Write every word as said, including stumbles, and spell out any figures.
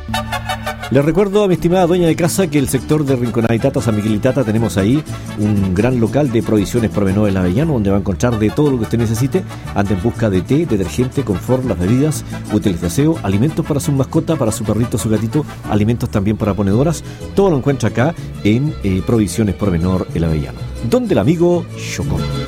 Les recuerdo a mi estimada dueña de casa que el sector de Rinconaditata, San Miguelitata, tenemos ahí un gran local de provisiones Provenor El Avellano, donde va a encontrar de todo lo que usted necesite. Ande en busca de té, detergente, confort, las bebidas, útiles de aseo, alimentos para su mascota, para su perrito, su gatito, alimentos también para ponedoras. Todo lo encuentra acá en eh, Provisiones Provenor El Avellano, donde el amigo Chocón.